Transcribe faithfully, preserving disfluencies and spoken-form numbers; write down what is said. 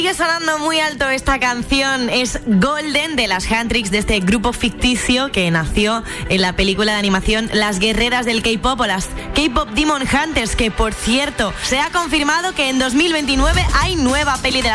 Sigue sonando muy alto esta canción, es Golden de las Handtricks, de este grupo ficticio que nació en la película de animación Las Guerreras del K-Pop o las K-Pop Demon Hunters, que por cierto se ha confirmado que en dos mil veintinueve hay nueva peli de